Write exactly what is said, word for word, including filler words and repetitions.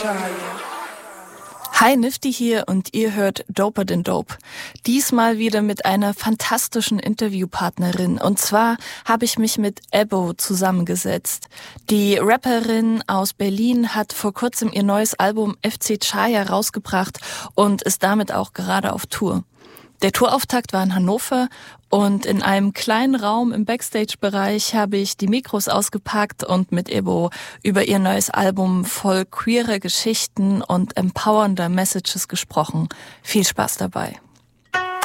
Hi, Nifty hier und ihr hört Doper than Dope. Diesmal wieder mit einer fantastischen Interviewpartnerin. Und zwar habe ich mich mit Ebbo zusammengesetzt. Die Rapperin aus Berlin hat vor kurzem ihr neues Album F C Chaya rausgebracht und ist damit auch gerade auf Tour. Der Tourauftakt war in Hannover und in einem kleinen Raum im Backstage-Bereich habe ich die Mikros ausgepackt und mit Ebbo über ihr neues Album voll queerer Geschichten und empowernder Messages gesprochen. Viel Spaß dabei.